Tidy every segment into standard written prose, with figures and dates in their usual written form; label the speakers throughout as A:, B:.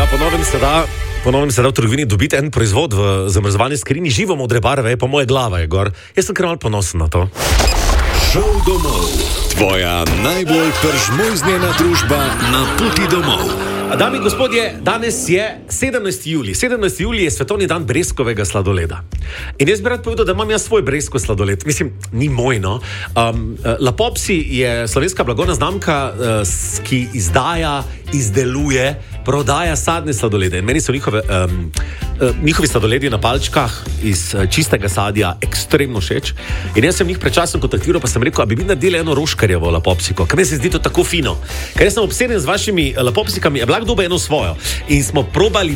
A: ponovno se da v trgovini dobiti en proizvod v zamrzovalni skrini, živo modre barve, pa moja glava je gor. Jaz sem kar malo ponosen na to.
B: Šel domov. Tvoja najbolj peržmojznjena družba na poti domov.
A: Dami in gospodje, danes je 17. julij. 17. julij je svetovni dan breskovega sladoleda. In jaz bi rad povedal, da imam jaz svoj breskov sladoled. Mislim, ni moj, no. La Popsi je slovenska blagovna znamka, ki izdaja, izdeluje, prodaja sadne sladolede. In meni so njihovi sladoledi na palčkah iz čistega sadja ekstremno všeč. In jaz sem njih pred časom kontaktiral, pa sem rekel, a bi naredili eno roškarjevo La Popsiko, ker mi se zdi to tako fino. Ker jaz sem obseden z vašimi La Popsikami, kdo eno svojo. In smo probali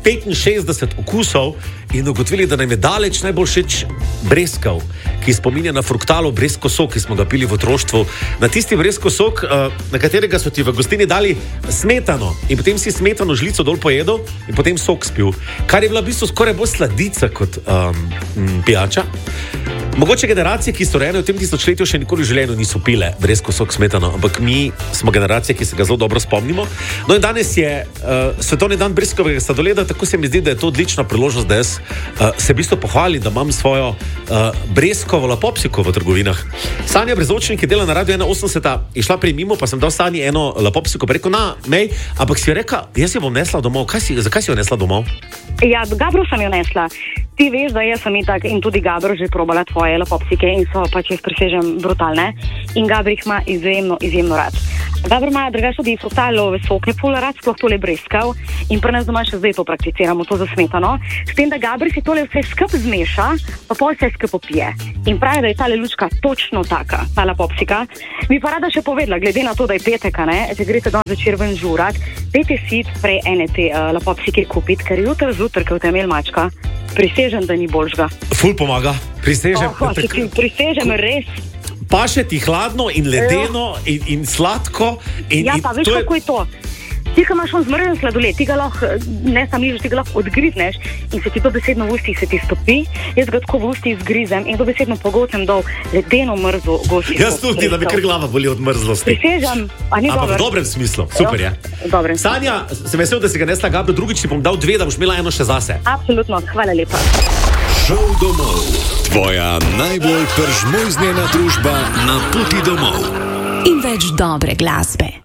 A: 65 okusov in ugotovili, da nam je daleč najbolj všeč breskov, ki spominja na fruktalov breskov sok, ki smo ga pili v otroštvu. Na tisti breskov sok, na katerega so ti v gostini dali smetano in potem si smetano žlico dol pojedel in potem sok spil. Kar je bila v bistvu skoraj bolj sladica kot pijača. Mogoče generacije, ki so rojene v tem tisočletju, še nikoli v življenju niso pile breskov sok smetano, ampak mi smo generacije, ki se ga zelo dobro spomnimo. No in danes je svetovni dan breskovega sladoleda, tako se mi zdi, da je to odlična priložnost, da jaz se v bistvu pohvalim, da imam svojo breskovo La Popsiko v trgovinah. Sanja Brezočnik, ki dela na Radio 81, je šla prej mimo, pa sem dal Sanji eno La Popsiko, pa rekel, ampak si jo rekla, jaz jo bom nesla domov. Zakaj si jo nesla domov?
C: Ja, Gabro sem jo nesla. Ti veš, da jaz sem itak in tudi Gabro že probala tvoje La Popsike in so pač, jaz presežem, brutalne. In Gabri jih ima izjemno rad. Gabro ima drugače tudi fruktalove soke, ful rad, sploh tole breskov. In pri nas doma še zdaj to prakticiramo, to za smetano. S tem, da Gabri si tole vse skup zmeša, pa pol vse skup popije. In pravi, da je tale lučka točno taka, ta La Popsika. Bi pa rada še povedala, glede na to, da je petek, če greste danes zvečer ven žurat, dajte si prej ene te La Popsike kupiti, ker jutri zjutraj, ko te imel mačka, prisežem, da ni boljšega.
A: Ful pomaga, prisežem.
C: Prisežem res.
A: Paše ti hladno in ledeno in sladko.
C: Ja, pa veš, kako je to? Ti, ko imaš zmrznjen sladoled, ti ga lahko, ne sam ližeš, ti ga lahko odgrizneš in se ti dobesedno v ustih se ti stopi. Jaz ga tako v ustih zgrizem in dobesedno pogolcem dol ledeno mrzo gosti.
A: Jaz tudi, da mi kar glava boli od mrzlosti.
C: Prisežem, a ni dobro.
A: Ampak v dobrem smislu, super je.
C: Dobrem.
A: Sanja, sem vesel, da si ga nesla Gabro, drugič ti bom dal 2, da boš imela eno še zase.
C: Absolutno, hvala lepa.
B: Šel domov. Tvoja najbolj peržmojznjena družba na poti domov.
D: In več dobre glasbe.